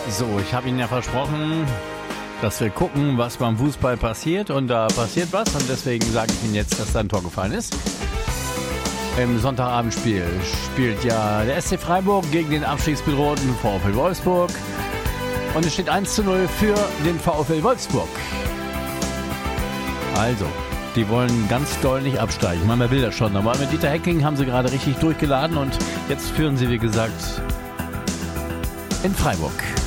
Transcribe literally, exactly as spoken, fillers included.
So, ich habe Ihnen ja versprochen, dass wir gucken, was beim Fußball passiert. Und da passiert was. Und deswegen sage ich Ihnen jetzt, dass da ein Tor gefallen ist. Im Sonntagabendspiel spielt ja der S C Freiburg gegen den abstiegsbedrohten VfL Wolfsburg. Und es steht eins zu null für den VfL Wolfsburg. Also, die wollen ganz doll nicht absteigen. Man will das schon. Aber mit Dieter Hecking haben sie gerade richtig durchgeladen. Und jetzt führen sie, wie gesagt, in Freiburg.